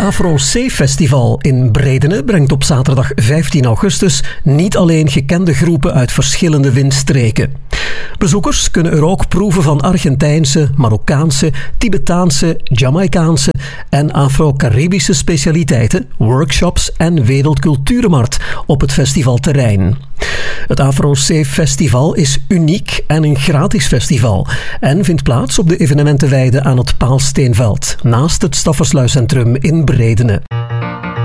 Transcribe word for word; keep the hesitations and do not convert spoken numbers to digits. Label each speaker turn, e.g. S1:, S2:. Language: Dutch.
S1: Afro Safe Festival in Bredene brengt op zaterdag vijftien augustus niet alleen gekende groepen uit verschillende windstreken. Bezoekers kunnen er ook proeven van Argentijnse, Marokkaanse, Tibetaanse, Jamaicaanse en Afro-Caribische specialiteiten, workshops en wereldculturenmarkt op het festivalterrein. Het Afro Safe Festival is uniek en een gratis festival en vindt plaats op de evenementenweide aan het Paalsteenveld, naast het Staffersluiscentrum in Bredene.